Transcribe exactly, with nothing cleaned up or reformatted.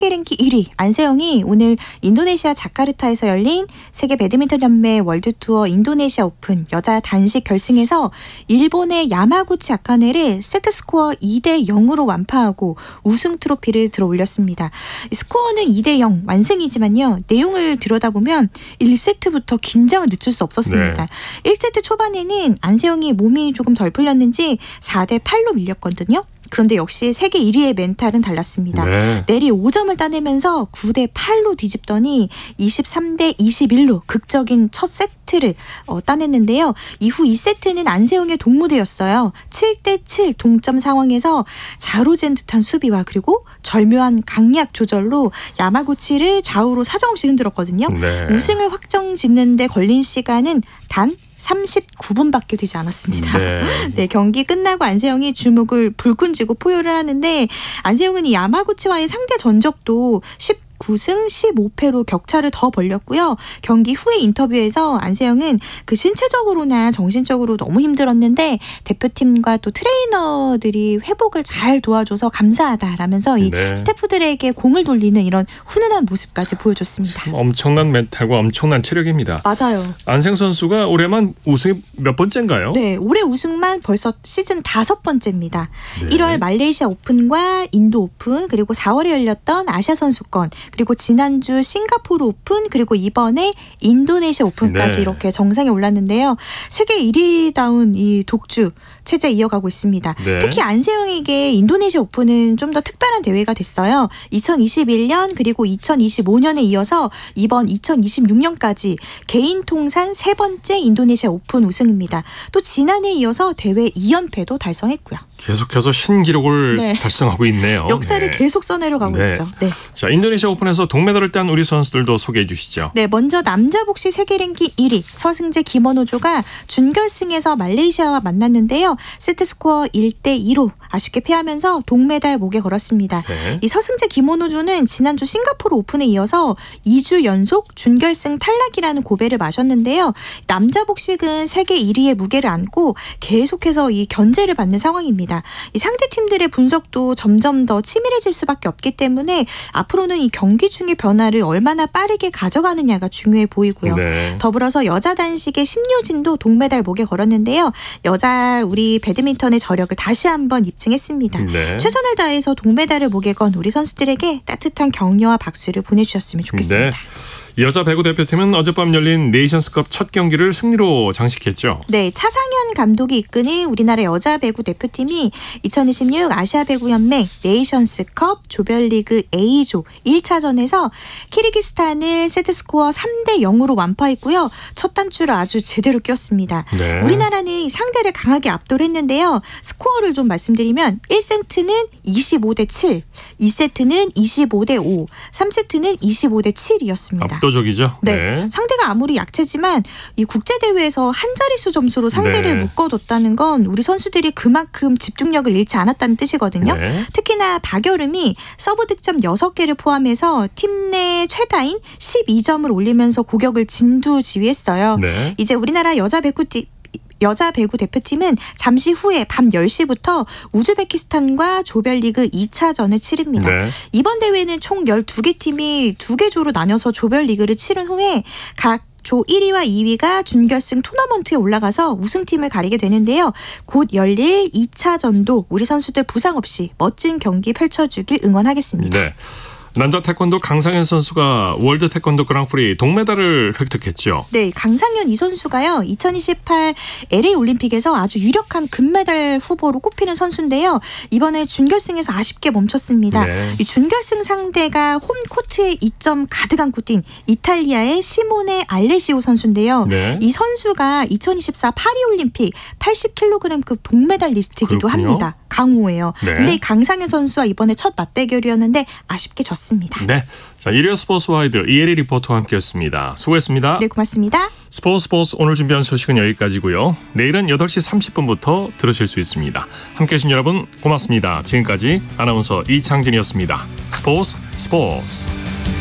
세계 랭킹 일 위 안세영이 오늘 인도네시아 자카르타에서 열린 세계 배드민턴 연맹 월드투어 인도네시아 오픈 여자 단식 결승에서 일본의 야마구치 아카네를 세트스코어 이 대 영으로 완파하고 우승 트로피를 들어올렸습니다. 스코어는 이 대 영 완승이지만요. 내용을 들여다보면 일 세트부터 긴장을 늦출 수 없었습니다. 네. 일 세트 초반에는 안세영이 몸이 조금 덜 풀렸는지 사 대 팔로 밀렸거든요. 그런데 역시 세계 일 위의 멘탈은 달랐습니다. 네. 내리 오 점을 따내면서 구 대 팔로 뒤집더니 이십삼 대 이십일로 극적인 첫 세트를 어, 따냈는데요. 이후 이 세트는 안세영의 동무대였어요. 칠 대 칠 동점 상황에서 자로잰 듯한 수비와 그리고 절묘한 강약 조절로 야마구치를 좌우로 사정없이 흔들었거든요. 네. 우승을 확정짓는 데 걸린 시간은 단 삼십구 분밖에 되지 않았습니다. 네. 네, 경기 끝나고 안세영이 주먹을 불끈 쥐고 포효를 하는데 안세영은 이 야마구치와의 상대 전적도 십구 승 십오 패로 격차를 더 벌렸고요. 경기 후에 인터뷰에서 안세영은 그 신체적으로나 정신적으로 너무 힘들었는데 대표팀과 또 트레이너들이 회복을 잘 도와줘서 감사하다라면서 이 네. 스태프들에게 공을 돌리는 이런 훈훈한 모습까지 보여줬습니다. 엄청난 멘탈과 엄청난 체력입니다. 맞아요. 안세영 선수가 올해만 우승이 몇 번째인가요? 네, 올해 우승만 벌써 시즌 다섯 번째입니다. 네. 일월 말레이시아 오픈과 인도 오픈 그리고 사월에 열렸던 아시아 선수권 그리고 지난주 싱가포르 오픈 그리고 이번에 인도네시아 오픈까지 네. 이렇게 정상에 올랐는데요. 세계 일 위다운 이 독주 체제 이어가고 있습니다. 네. 특히 안세영에게 인도네시아 오픈은 좀 더 특별한 대회가 됐어요. 이천이십일 년 그리고 이천이십오 년에 이어서 이번 이천이십육 년까지 개인 통산 세 번째 인도네시아 오픈 우승입니다. 또 지난해에 이어서 대회 이 연패도 달성했고요. 계속해서 신기록을 네. 달성하고 있네요. 역사를 네. 계속 써내려가고 네. 있죠. 네. 자, 인도네시아 오픈에서 동메달을 딴 우리 선수들도 소개해 주시죠. 네, 먼저 남자 복식 세계 랭킹 일 위 서승재 김원호조가 준결승에서 말레이시아와 만났는데요. 세트 스코어 일 대 이로 아쉽게 패하면서 동메달 목에 걸었습니다. 네. 이 서승재 김원호조는 지난주 싱가포르 오픈에 이어서 이 주 연속 준결승 탈락이라는 고배를 마셨는데요. 남자 복식은 세계 일 위의 무게를 안고 계속해서 이 견제를 받는 상황입니다. 이 상대 팀들의 분석도 점점 더 치밀해질 수밖에 없기 때문에 앞으로는 이 경기 중의 변화를 얼마나 빠르게 가져가느냐가 중요해 보이고요. 네. 더불어서 여자 단식의 심유진도 동메달 목에 걸었는데요. 여자 우리 배드민턴의 저력을 다시 한번 입증했습니다. 네. 최선을 다해서 동메달을 목에 건 우리 선수들에게 따뜻한 격려와 박수를 보내주셨으면 좋겠습니다. 네. 여자 배구 대표팀은 어젯밤 열린 네이션스컵 첫 경기를 승리로 장식했죠. 네, 차상현 감독이 이끄는 우리나라 여자 배구 대표팀이 이천이십육 아시아 배구 연맹 네이션스컵 조별리그 A조 일 차전에서 키르기스탄을 세트스코어 삼 대 영으로 완파했고요. 첫 단추를 아주 제대로 꼈습니다. 네. 우리나라는 상대를 강하게 압도를 했는데요. 스코어를 좀 말씀드리면 일 세트는 이십오 대 칠, 이 세트는 이십오 대 오, 삼 세트는 이십오 대 칠이었습니다. 압도적이죠. 네. 네. 상대가 아무리 약체지만 이 국제대회에서 한 자릿수 점수로 상대를 네. 묶어뒀다는 건 우리 선수들이 그만큼 집중력을 잃지 않았다는 뜻이거든요. 네. 특히나 박여름이 서브 득점 여섯 개를 포함해서 팀 내 최다인 십이 점을 올리면서 공격을 진두지휘했어요. 네. 이제 우리나라 여자 배구팀 여자 배구 대표팀은 잠시 후에 밤 열 시부터 우즈베키스탄과 조별리그 이 차전을 치릅니다. 네. 이번 대회는 총 열두 개 팀이 두 개 조로 나눠서 조별리그를 치른 후에 각 조 일 위와 이 위가 준결승 토너먼트에 올라가서 우승팀을 가리게 되는데요. 곧 열릴 이 차전도 우리 선수들 부상 없이 멋진 경기 펼쳐주길 응원하겠습니다. 네. 남자 태권도 강상현 선수가 월드 태권도 그랑프리 동메달을 획득했죠. 네, 강상현 이 선수가요. 이천이십팔 엘에이 올림픽에서 아주 유력한 금메달 후보로 꼽히는 선수인데요. 이번에 준결승에서 아쉽게 멈췄습니다. 네. 이 준결승 상대가 홈코트에 이 점 가득 안고 뛴 이탈리아의 시모네 알레시오 선수인데요. 네. 이 선수가 이천이십사 파리 올림픽 팔십 킬로그램급 동메달리스트이기도 그렇군요. 합니다. 강호예요. 네. 근데 이 강상현 선수와 이번에 첫 맞대결이었는데 아쉽게 졌습니다. 네, 자 일요 스포츠 와이드 이혜리 리포터와 함께했습니다. 수고했습니다. 네, 고맙습니다. 스포츠 스포츠 오늘 준비한 소식은 여기까지고요. 내일은 여덟 시 삼십 분부터 들으실 수 있습니다. 함께해 주신 여러분 고맙습니다. 지금까지 아나운서 이창진이었습니다. 스포츠 스포츠.